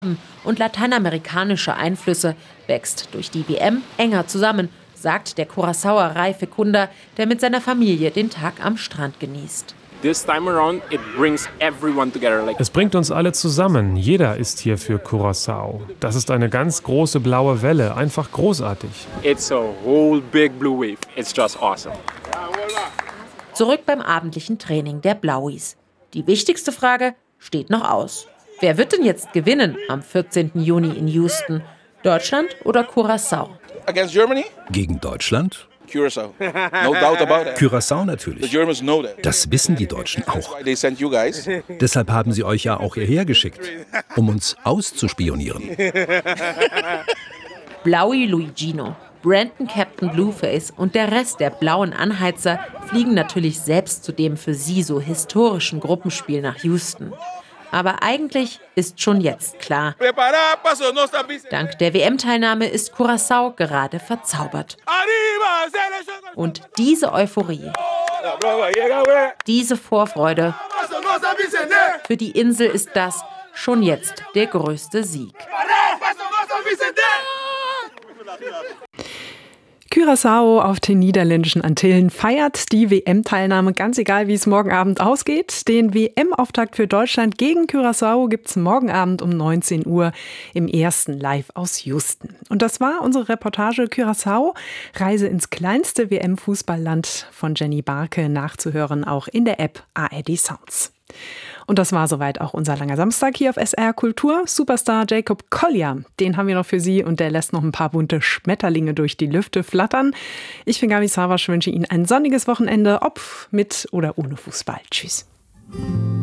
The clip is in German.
und lateinamerikanische Einflüsse wächst durch die WM enger zusammen, sagt der Curaçaoer Ray Fekunda, der mit seiner Familie den Tag am Strand genießt. Es bringt uns alle zusammen. Jeder ist hier für Curaçao. Das ist eine ganz große blaue Welle. Einfach großartig. It's a whole big blue wave. It's just awesome. Zurück beim abendlichen Training der Blauis. Die wichtigste Frage steht noch aus. Wer wird denn jetzt gewinnen am 14. Juni in Houston? Deutschland oder Curaçao? Against Germany? Gegen Deutschland? Curaçao. No doubt about it. Curaçao natürlich. The Germans know that. Das wissen die Deutschen That's auch. why they sent you guys. Deshalb haben sie euch ja auch hierher geschickt, um uns auszuspionieren. Blaui Luigino, Brandon Captain Blueface und der Rest der blauen Anheizer fliegen natürlich selbst zu dem für sie so historischen Gruppenspiel nach Houston. Aber eigentlich ist schon jetzt klar, dank der WM-Teilnahme ist Curaçao gerade verzaubert. Und diese Euphorie, diese Vorfreude, für die Insel ist das schon jetzt der größte Sieg. Curaçao auf den niederländischen Antillen feiert die WM-Teilnahme, ganz egal wie es morgen Abend ausgeht. Den WM-Auftakt für Deutschland gegen Curaçao gibt es morgen Abend um 19 Uhr im ersten Live aus Houston. Und das war unsere Reportage Curaçao, Reise ins kleinste WM-Fußballland von Jenny Barke, nachzuhören auch in der App ARD Sounds. Und das war soweit auch unser langer Samstag hier auf SR Kultur. Superstar Jacob Collier, den haben wir noch für Sie und der lässt noch ein paar bunte Schmetterlinge durch die Lüfte flattern. Ich bin Gabi Savasch, wünsche Ihnen ein sonniges Wochenende, ob mit oder ohne Fußball. Tschüss.